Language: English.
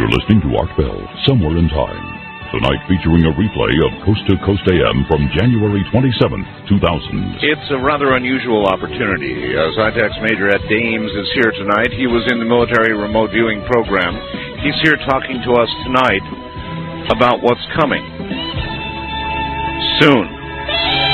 You're listening to Art Bell, Somewhere in Time. Tonight featuring a replay of Coast to Coast AM from January 27th, 2000. It's a rather unusual opportunity. Zytex Major Ed Dames is here tonight. He was in the military remote viewing program. He's here talking to us tonight about what's coming soon.